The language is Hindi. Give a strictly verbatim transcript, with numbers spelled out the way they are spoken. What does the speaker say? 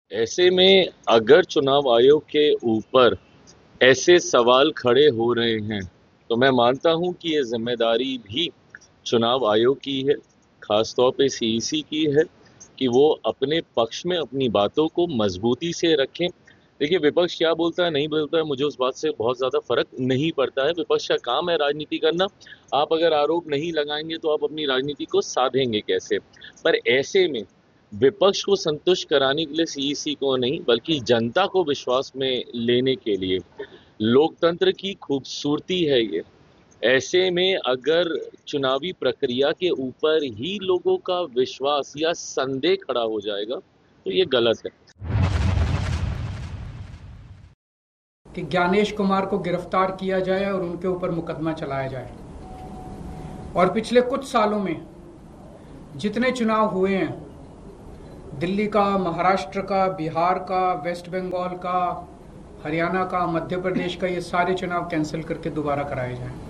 ऐसे में अगर चुनाव आयोग के ऊपर ऐसे सवाल खड़े हो रहे हैं तो मैं मानता हूं कि ये जिम्मेदारी भी चुनाव आयोग की है, खासतौर पे सीईसी की है कि वो अपने पक्ष में अपनी बातों को मजबूती से रखें। देखिए, विपक्ष क्या बोलता है नहीं बोलता है मुझे उस बात से बहुत ज़्यादा फर्क नहीं पड़ता है। विपक्ष का काम है राजनीति करना। आप अगर आरोप नहीं लगाएंगे तो आप अपनी राजनीति को साधेंगे कैसे? पर ऐसे में विपक्ष को संतुष्ट कराने के लिए सीईसी को नहीं बल्कि जनता को विश्वास में लेने के लिए लोकतंत्र की खूबसूरती है ये। ऐसे में अगर चुनावी प्रक्रिया के ऊपर ही लोगों का विश्वास या संदेह खड़ा हो जाएगा तो ये गलत है। कि ज्ञानेश कुमार को गिरफ्तार किया जाए और उनके ऊपर मुकदमा चलाया जाए। और पिछले कुछ सालों में जितने चुनाव हुए हैं, दिल्ली का, महाराष्ट्र का, बिहार का, वेस्ट बंगाल का, हरियाणा का, मध्य प्रदेश का, ये सारे चुनाव कैंसिल करके दोबारा कराए जाएं।